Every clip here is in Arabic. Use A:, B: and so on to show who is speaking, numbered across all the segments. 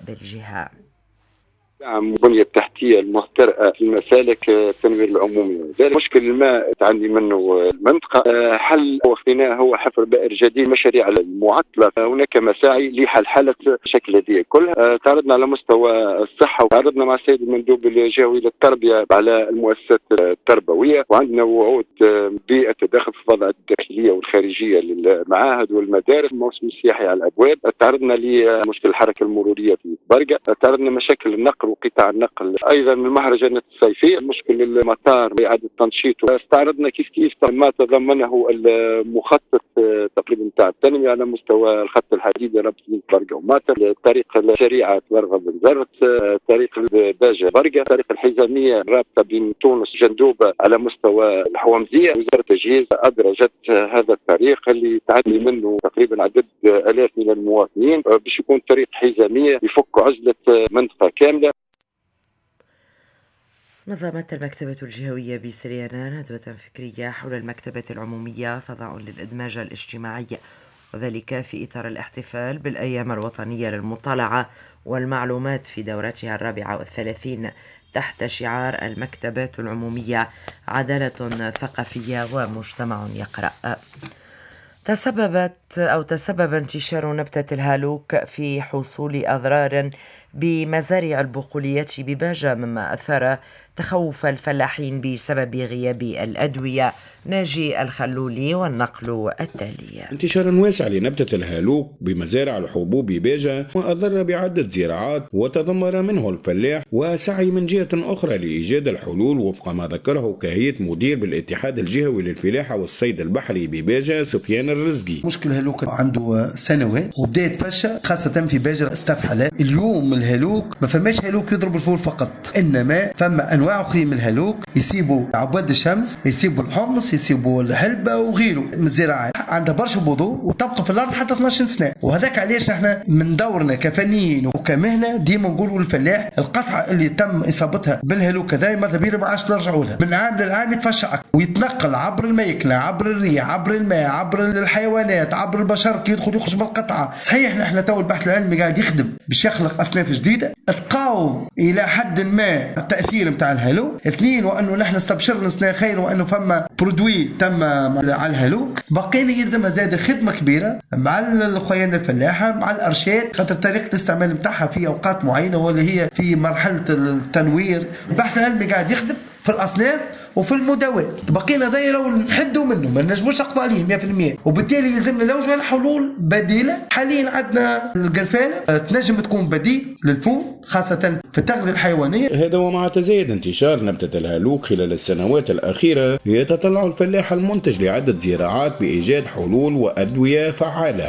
A: بالجهة.
B: البنية التحتية المهترئة في المسالك التنوير العمومي، ذلك مشكل الماء تعاني منه المنطقة. حل واخذناه هو حفر بئر جديد. مشاريع المعطلة هناك مساعي لحل حالة الشكل هذه كلها. تعرضنا على مستوى الصحة، وتعرضنا مع السيد المندوب الجهوي للتربية على المؤسسات التربوية، وعندنا وعود بالتدخل في الوضع الداخلية والخارجية للمعاهد والمدارس. الموسم السياحي على الأبواب. تعرضنا لمشكل الحركة المرورية في برقة. تعرضنا مشاكل النقل وقطاع النقل، ايضا المهرجانات الصيفيه، مشكل المطار واعاده تنشيطه. استعرضنا كيف ما تضمنه المخطط تقريبا تاع التنميه على مستوى الخط الحديدي ربط بين برقه وماطر، الطريق السريعه تورغه بنزرت، طريق باجه برقه، الطريق الحزاميه الرابطه بين تونس وجندوبه على مستوى الحومزيه. وزاره التجهيز ادرجت هذا الطريق اللي تعاني منه تقريبا عدد الاف من المواطنين باش يكون طريق حزاميه يفك عزله منطقه كامله.
A: نظمت المكتبة الجهوية بسريانان ندوة فكرية حول المكتبة العمومية فضاء للإدماج الاجتماعي، وذلك في إطار الاحتفال بالأيام الوطنية للمطالعة والمعلومات في دورتها 34 تحت شعار المكتبات العمومية عدالة ثقافية ومجتمع يقرأ. تسبب انتشار نبتة الهالوك في حصول أضرار بمزارع البقولية بباجة، مما أثار تخوف الفلاحين بسبب غياب الأدوية. ناجي الخلولي والنقل التالي.
C: انتشار واسع لنبتة الهالوك بمزارع الحبوب بباجة وأضر بعدة زراعات وتضمر منه الفلاح، وسعي من جهة أخرى لإيجاد الحلول وفق ما ذكره كهيئة مدير بالاتحاد الجهوي للفلاحة والصيد البحري بباجة سفيان الرزقي.
D: مشكل الهالوك عنده سنوات وبدأ يتفشى خاصة في باجة استفحلات. اليوم الهالوك ما فماش هالوك يضرب الفول فقط، إنما فما أنواع أخرى من الهالوك، يسيبوا عباد الشمس، يسيبوا الحمص، يسيبوا الحلبة وغيره من الزراعات. عندها برشا بذور وتبقى في الأرض حتى 12 سنة، وهذاك علاش نحن من دورنا كفنيين وكمهنة ديما نقولوا للفلاح القطعة اللي تم إصابتها بالهالوك هذا ماذا بينا ما عادش نرجعوا لها، من عام للعام يتفشى أكثر ويتنقل عبر الميكنة، عبر الريح، عبر الماء، عبر الحيوانات، عبر البشر كي يدخل يخرج من القطعة. صحيح نحن تو البحث العلمي قاعد يخدم باش يخلق أصناف جديدة تقاوم إلى حد ما التأثير نتاع الهالوك. اثنين، وأنه نحن استبشرنا سنة خير وأنه فما برودوي تم على الهالوك. بقينا يلزمها زاد خدمة كبيرة مع الخويان الفلاحة مع الأرشاد، خاطر طريقة الاستعمال نتاعها في أوقات معينة واللي هي في مرحلة التنوير. البحث العلمي قاعد يخدم في الأصناف وفي المداوات. بقينا ذي لو نحدوا منه ما نجموش نقضوا عليه 100%، وبالتالي يلزمنا لوجه حلول بديلة. حاليا عندنا القرفانة تنجم تكون بديل للفول خاصة في التغذية الحيوانية.
C: هذا ومع تزايد انتشار نبتة الهالوك خلال السنوات الأخيرة، يتطلع الفلاح المنتج لعدة زراعات بإيجاد حلول وأدوية فعالة.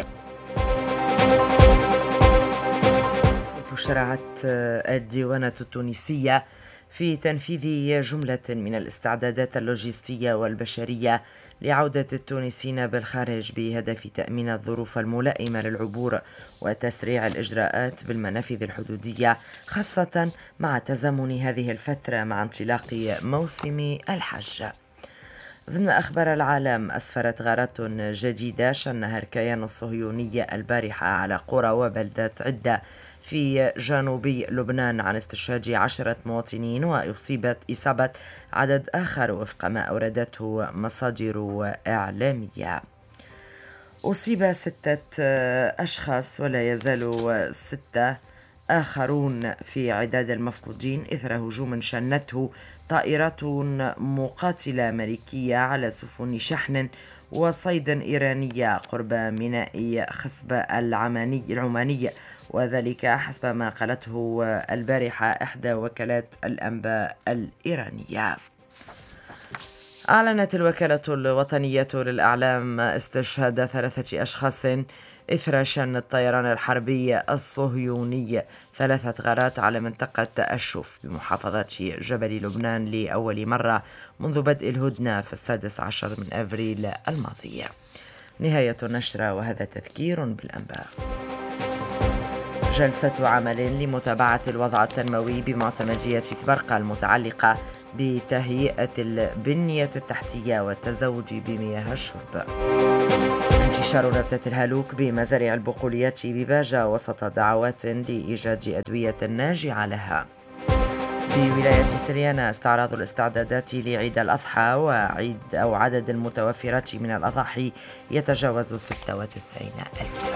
A: شرعت الديوانة التونسية في تنفيذ جملة من الاستعدادات اللوجستية والبشرية لعودة التونسيين بالخارج بهدف تأمين الظروف الملائمة للعبور وتسريع الإجراءات بالمنافذ الحدودية، خاصة مع تزامن هذه الفترة مع انطلاق موسم الحج. ضمن أخبار العالم، أسفرت غارات جديدة شنها الكيان الصهيوني البارحة على قرى وبلدات عدة في جنوبي لبنان عن استشهاد 10 مواطنين وإصابة عدد آخر وفق ما أوردته مصادر إعلامية. أصيب 6 أشخاص ولا يزال 6 آخرون في عداد المفقودين إثر هجوم شنته طائرات مقاتلة أمريكية على سفن شحن وصيد إيرانية قرب ميناء خصبة العماني، وذلك حسب ما قالته البارحة إحدى وكالات الأنباء الإيرانية. أعلنت الوكالة الوطنية للإعلام استشهاد 3 أشخاص إثر شن الطيران الحربي الصهيوني 3 غارات على منطقة الشوف بمحافظة جبل لبنان لأول مرة منذ بدء الهدنة في 16 من أبريل الماضي. نهاية النشرة، وهذا تذكير بالأنباء. جلسة عمل لمتابعة الوضع التنموي بمعتمدية تبرقة المتعلقة بتهيئة البنية التحتية والتزوج بمياه الشرب. انتشار نبتة الهالوك بمزارع البقولية بباجة وسط دعوات لإيجاد أدوية ناجعة لها. بولاية سريانة استعراض الاستعدادات لعيد الأضحى، وعيد أو عدد المتوفرات من الأضاحي يتجاوز 96,000.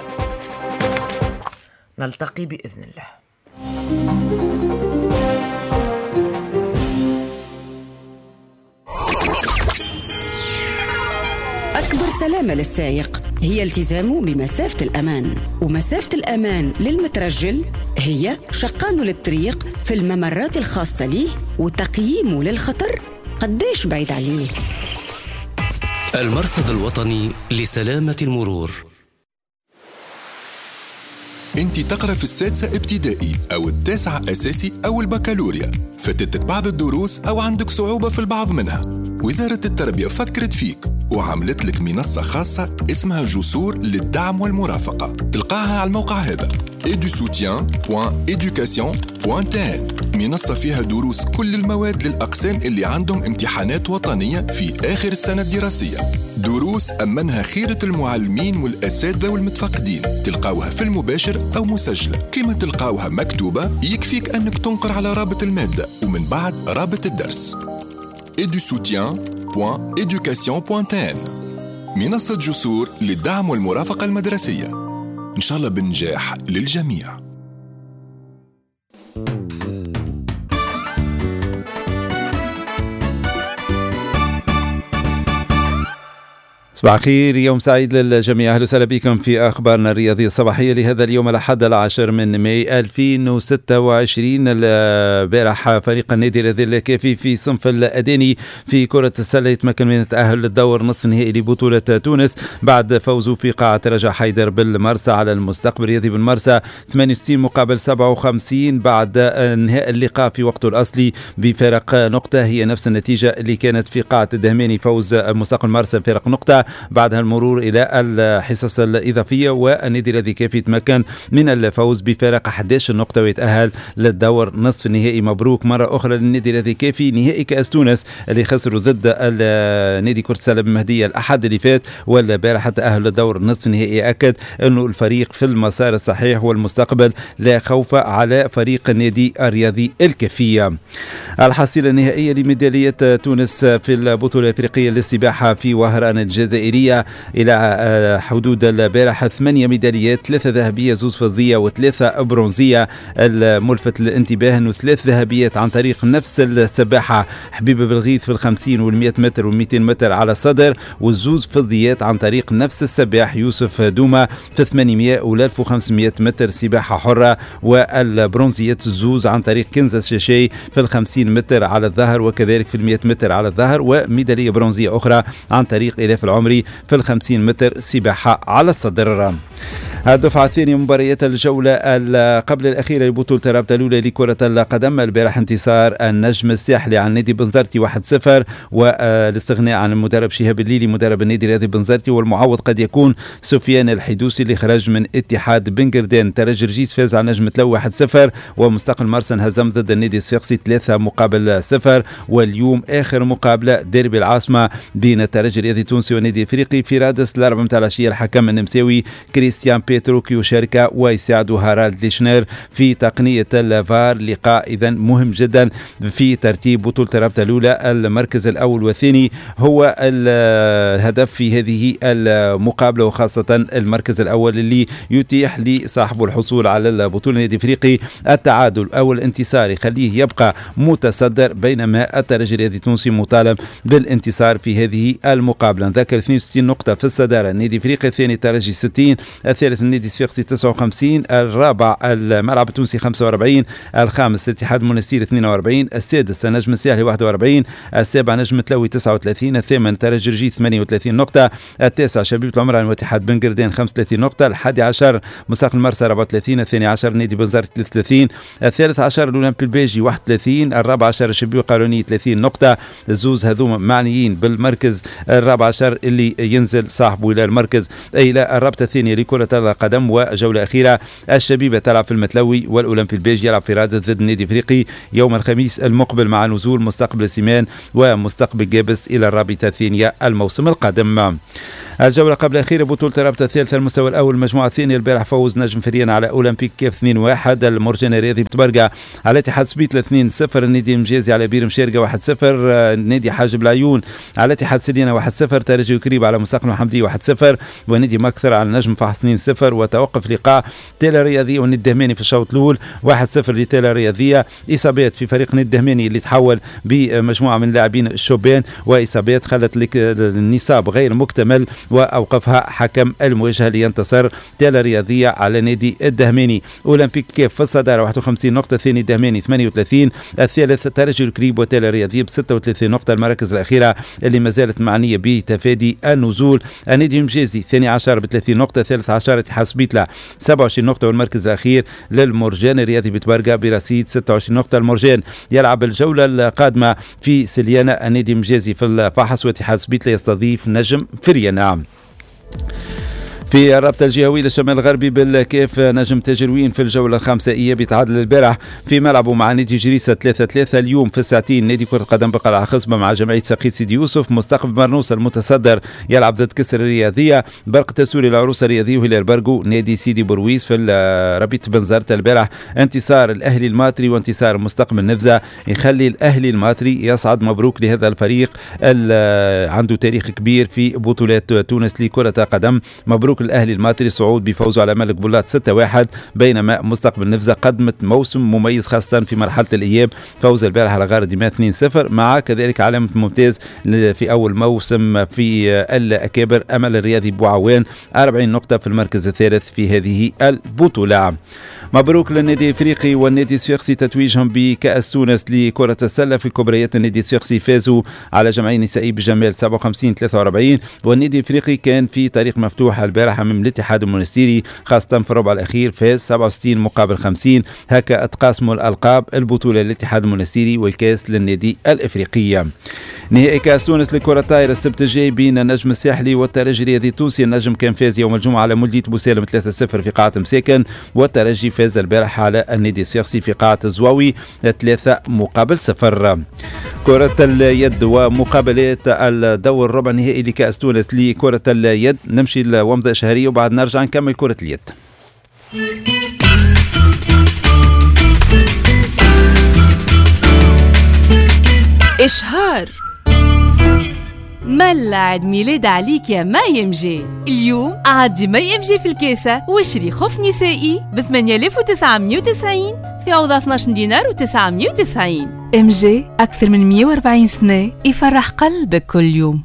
A: نلتقي بإذن الله.
E: أكبر سلامة للسائق هي التزامه بمسافة الأمان، ومسافة الأمان للمترجل هي شقانه للطريق في الممرات الخاصة ليه وتقييمه للخطر قديش بعيد عليه.
F: المرصد الوطني لسلامة المرور.
G: انت تقرأ في السادسة ابتدائي أو التاسعة أساسي أو البكالوريا، فاتتك بعض الدروس أو عندك صعوبة في البعض منها. وزارة التربية فكرت فيك وعملت لك منصة خاصة اسمها جسور للدعم والمرافقة، تلقاها على الموقع هذا edusoutien.education.tn. منصة فيها دروس كل المواد للأقسام اللي عندهم امتحانات وطنية في آخر السنة الدراسية، دروس أمنها خيرة المعلمين والأساتذة والمتفقدين، تلقاوها في المباشر أو مسجلة. كما تلقاوها مكتوبة يكفيك أنك تنقر على رابط المادة ومن بعد رابط الدرس. edusoutien.education.tn، منصة جسور للدعم والمرافقة المدرسية، إن شاء الله بالنجاح للجميع.
H: صباح الخير، يوم سعيد للجميع. أهلا وسهلا بكم في أخبارنا الرياضية الصباحية لهذا اليوم الأحد 10 من ماي 2026. البارح فريق النادي الكافي في صنف الأداني في كرة السلة يتمكن من التأهل للدور نصف النهائي لبطولة تونس بعد فوزه في قاعة رجا حيدر بالمرسى على المستقبل الرياضي بالمرسى 68 مقابل 57 بعد انهاء اللقاء في وقته الأصلي بفارق نقطة. هي نفس النتيجة اللي كانت في قاعة الدهماني، فوز مستقبل المرسى بفارق نقطة. بعدها المرور إلى الحصص الإضافية، والنادي الذي كيف يتمكن من الفوز بفارق 11 نقطة ويتأهل للدور نصف النهائي. مبروك مرة أخرى للنادي الذي كيفي نهائي كأس تونس اللي خسروا ضد النادي كرة السلة بالمهدية الأحد اللي فات، والبارح تأهل للدور نصف النهائي. أكد أنه الفريق في المسار الصحيح والمستقبل لا خوف على فريق النادي الرياضي الكفية. الحصيلة النهائية لميدالية تونس في البطولة الأفريقية للسباحة في وهران الجزائرية إلى حدود البارحة 8 ميداليات، 3 ذهبية 2 فضية و3 برونزية. الملفت للانتباه أنه 3 ذهبيات عن طريق نفس السباحة حبيبة بالغيث في 50 وال100 متر وال200 متر على الصدر، والزوز فضيات عن طريق نفس السباح يوسف دوما في 800 و1500 متر سباحة حرة، والبرونزيات الزوز عن طريق كنزة الشاشي في 50 متر على الظهر وكذلك في 100 متر على الظهر، وميدالية برونزية أخرى عن طريق إلاف العمري في 50 متر سباحة على الصدر. الدفعة الثانية مباريات الجولة قبل الأخيرة لبطولة الرابطة الأولى لكرة القدم. البارح انتصار النجم الساحلي عن نادي بنزرتي 1-0، والاستغناء عن المدرب شهاب الليلي مدرب النادي الرياضي بنزرتي، والمعوض قد يكون سفيان الحدوسي اللي خرج من اتحاد بنقردان. ترجي رجيس فاز على نجم تلو 1-0، ومستقبل مرسى هزم ضد النادي الصفاقسي 3-0. واليوم آخر مقابلة ديربي العاصمة بين الترجي الرياضي التونسي والنادي الافريقي في رادس الأربعة متاع العشية. الحكم النمساوي كريستيان بيتروك يشارك ويساعد هارالد ليشنر في تقنية الفار. لقاء إذن مهم جدا في ترتيب بطولة الرابطة الأولى. المركز الأول والثاني هو الهدف في هذه المقابلة، وخاصة المركز الأول اللي يتيح لصاحبه الحصول على البطولة النادي الافريقي. التعادل أو الانتصار يخليه يبقى متصدر، بينما الترجي الرياضي التونسي مطالب بالانتصار في هذه المقابلة. نذكر 62 نقطة في الصدارة النادي الافريقي، الثاني الترجي 60، الثالث النادي الصفاقسي 59، الرابع الملعب التونسي 45، الخامس الاتحاد المنستير 42، السادس النجم الساحلي 41، السابع نجم تلوي 39، الثامن ترجي رجيت 38 نقطة، التاسع شبيبة العمران واتحاد بنقردان 35 نقطة، ال11 مستقبل مرسى 34، الثاني عشر نادي بنزرت 33، الثالث عشر الأولمبي البيجي 31، الرابع عشر الشبيبة القانوني 30 نقطة. الزوز هذوما معنيين بالمركز الرابع عشر اللي ينزل صاحبه إلى المركز إلى الرابطة الثانية لكرة القدم. وجولة أخيرة الشبيبة تلعب في المتلوي والأولمبي البيج يلعب في رادس ضد النادي الإفريقي يوم الخميس المقبل مع نزول مستقبل السيمان ومستقبل جابس إلى الرابطة الثانية الموسم القادم. الجولة قبل الأخيرة بطولة الرابطة الثالثة المستوى الأول المجموعة الثانية البارح فوز نجم فريان على أولمبيك كيف 2-1. المرجان الرياضي بتبرقة على اتحاد سبيتل 2-0. النادي المجازي على بير مشارقة 1-0. نادي حاجب العيون على اتحاد سليانة 1-0. ترجي وكريب على مستقبل محمدية 1-0. ونادي مكثر على نجم فحص 2-0. وتوقف لقاء تيلا رياضية والنادي الدهماني في الشوط الأول 1-0 لتيلا رياضية. إصابات في فريق النادي الدهماني اللي تحول بمجموعة من لاعبين الشوبان وإصابات خلت النصاب غير مكتمل وأوقفها حكم المواجهة لينتصر تيلا رياضية على نادي الدهماني. أولمبيك كيف في الصدارة 51 نقطة. الثاني الدهماني 38. الثالث ترجي الكريب وتيلا رياضية ب 36 نقطة. المراكز الأخيرة اللي ما زالت معنية بتفادي النزول النادي المجازي 12 ب 30 نقطة. 13 اتحاد سبيتلا 27 نقطة. والمركز الأخير للمرجان الرياضي بتبرقة برصيد 26 نقطة. المرجان يلعب الجولة القادمة في سليانة. النادي المجازي في الفحص واتحاد سبيتلا يستضيف نجم فريانة. في الرابطة الجهوية للشمال الغربي بالكيف نجم تجروين في الجولة الخامسة إيابي تعادل البارح في ملعبه مع نادي جريسة 3-3. اليوم في الساعتين نادي كرة قدم بقلعة خصبة مع جمعية سقيط سيدي يوسف. مستقبل مرنوس المتصدر يلعب ضد كسر الرياضية. برق تسوري العروسة الرياضية وهلال برقو نادي سيدي برويس. في ربيط بنزرت البارح انتصار الأهلي الماتري وانتصار مستقبل نفزة يخلي الأهلي الماتري يصعد. مبروك لهذا الفريق عنده تاريخ كبير في بطولات تونس لكرة قدم. مبروك الأهلي الماتري صعود بفوزه على ملك بولات 6-1. بينما مستقبل نفزة قدمت موسم مميز خاصة في مرحلة الإياب. فوز البارح على غار دماء 2-0 مع كذلك علامة ممتاز في أول موسم في الأكابر. أمل الرياضي بوعوان 40 نقطة في المركز الثالث في هذه البطولة. مبروك للنادي الافريقي والنادي الصفاقسي تتويجهم بكأس تونس لكرة السلة. في كبريات النادي الصفاقسي فازوا على جمعية نسائي بجمال 57-43. والنادي الافريقي كان في طريق مفتوح البارحة من الاتحاد المونستيري خاصة في الربع الأخير فاز 67-50. هكا اتقاسموا الألقاب البطولة للاتحاد المونستيري والكاس للنادي الافريقي. نهائي كأس تونس لكرة الطائرة السبت الجاي بين النجم الساحلي والترجي الرياضي التونسي. النجم كان فاز يوم الجمعة على مولدية بوسالم 3-0 في قاعة مساكن. والترجي فاز البارح على النادي الصفاقسي في قاعة الزواوي 3-0. كرة اليد ومقابلات الدور الربع النهائي لكأس تونس لكرة اليد. نمشي لومضة شهرية وبعد نرجع نكمل كرة اليد.
I: إشهار ملا عيد ميلاد عليك يا ما يمجي. اليوم عادي ما يمجي في الكاسة واشري خف نسائي ب 8990 في عوض 12 دينار و990. امجي أكثر من 140 سنة يفرح قلبك كل يوم.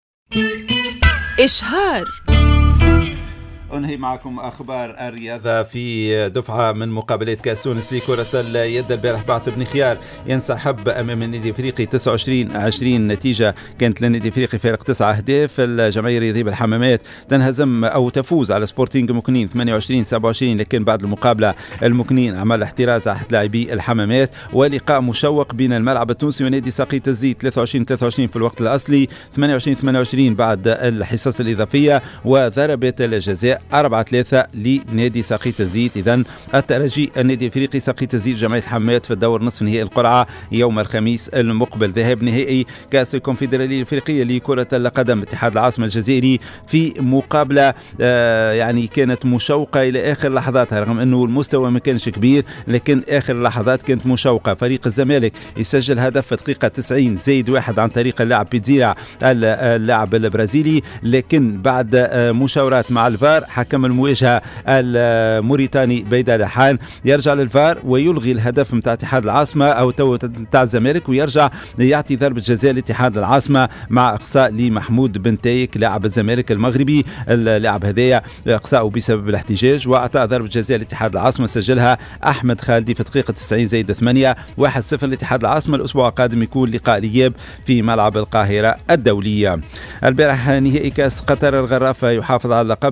I: إشهار.
H: أنهي معكم أخبار الرياضة في دفعة من مقابلات كأس تونس لكرة اليد. البارح بعث بن خيار ينسحب أمام النادي الإفريقي 29-20. نتيجة كانت للنادي الإفريقي فارق 9 أهداف. الجمعية الرياضية بالحمامات تنهزم أو تفوز على سبورتينغ مكنين 28-27. لكن بعد المقابلة المكنين عمل احتراز على لاعبي الحمامات. ولقاء مشوق بين الملعب التونسي ونادي سقيط الزيت 23-23 في الوقت الأصلي 28-28 بعد الحصص الإضافية وضربات الجزاء 4-3 لنادي سقيط الزيت. إذن الترجي النادي الافريقي سقيط الزيت جمعية حماد في الدور نصف نهائي القرعة يوم الخميس المقبل. ذهاب نهائي كأس الكونفدرالية الافريقية لكرة القدم اتحاد العاصمة الجزائري في مقابلة يعني كانت مشوقة إلى آخر لحظاتها رغم أنه المستوى ما كانش كبير لكن آخر لحظات كانت مشوقة. فريق الزمالك يسجل هدف في الدقيقة 90+1 عن طريق اللاعب بيتزيرا اللاعب البرازيلي. لكن بعد مشاورات مع الفار حكم المواجهة الموريتاني بيدا دحان يرجع للفار ويلغي الهدف متاع اتحاد العاصمة أو متاع الزمالك ويرجع يعطي ضربة جزاء لاتحاد العاصمة مع إقصاء لمحمود بن تايك لاعب الزمالك المغربي. اللاعب هذايا إقصاؤه بسبب الاحتجاج وأعطى ضربة جزاء لاتحاد العاصمة سجلها أحمد خالدي في الدقيقة 90+8 1-0 لاتحاد العاصمة. الأسبوع القادم يكون لقاء الإياب في ملعب القاهرة الدولية. البارح نهائي كأس قطر الغرافة يحافظ على اللقب بفوز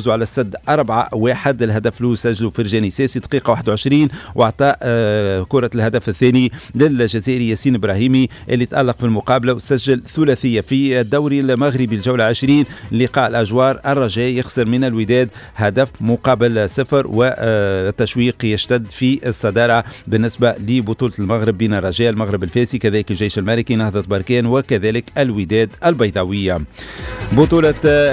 H: فازوا على السد 4-1. الهدف له سجله فرجاني ساسي دقيقة 21، واعطى كرة الهدف الثاني للجزائري ياسين إبراهيمي اللي تألق في المقابلة وسجل ثلاثية. في الدوري المغربي الجولة 20 لقاء الأجوار، الرجاء يخسر من الوداد هدف مقابل 0، والتشويق يشتد في الصدارة بالنسبة لبطولة المغرب بين الرجاء المغرب الفاسي كذلك الجيش الملكي نهضة بركان وكذلك الوداد البيضاوية. بطولة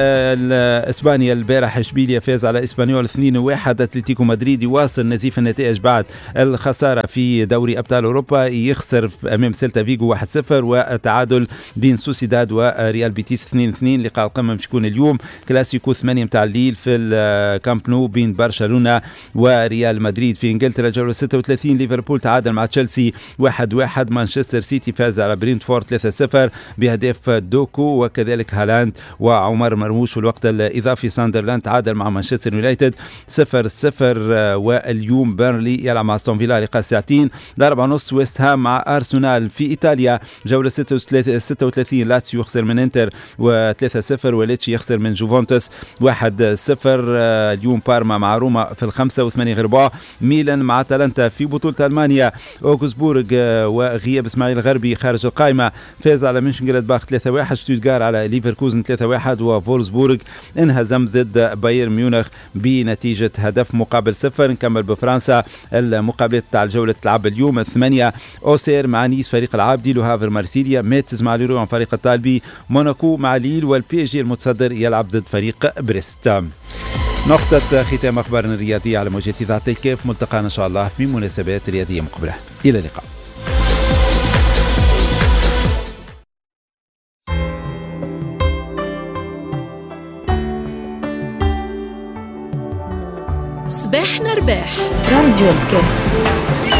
H: إسبانيا البارح إشبيليا فاز على إسبانيول 2-1. أتلتيكو مدريد يواصل نزيف النتائج بعد الخسارة في دوري أبطال أوروبا، يخسر أمام سيلتا فيغو 1-0، والتعادل بين سوسيداد وريال بيتيس 2-2. لقاء القمة مش يكون اليوم كلاسيكو 8 متاع الليل في الكامب نو بين برشلونة وريال مدريد. في انجلترا جولة 36 ليفربول تعادل مع تشيلسي 1-1. مانشستر سيتي فاز على برينتفورد 3-0 بهدف دوكو وكذلك هالاند وعمر مرموش. في الوقت الإضافي ساندرلاند تعادل مع مانشستر يونايتد 0-0. واليوم بيرنلي يلعب مع استون فيلا لقاء ساعتين. 4:30 ويست هام مع أرسنال. في إيطاليا جولة 36 لاتسيو يخسر من انتر 3-0، وليتشي يخسر من جوفنتوس 1-0. اليوم بارما مع روما في 5:08 غرباء. ميلان مع أتلانتا. في بطولة ألمانيا أوغسبورغ وغياب إسماعيل غربي خارج القائمة فاز على مونشنجلادباخ 3-1. شتوتغارت على ليفركوزن 3-1. وفولسبورغ انهزم ضد بايرن ميونخ بنتيجة هدف مقابل 0. نكمل بفرنسا المقابلات تاع الجولة تلعب اليوم 8. أوسير مع نيس فريق العابدي، لوهافر مارسيليا، ميتز مع ليرو عن فريق الطالبي، موناكو مع ليل، والبي جي المتصدر يلعب ضد فريق بريست. نقطة ختام أخبارنا الرياضية على موجة إذاعة الكيف. ملتقانا إن شاء الله في مناسبات رياضية مقبلة. إلى اللقاء.
J: صباحنا رباح راديو الكهف.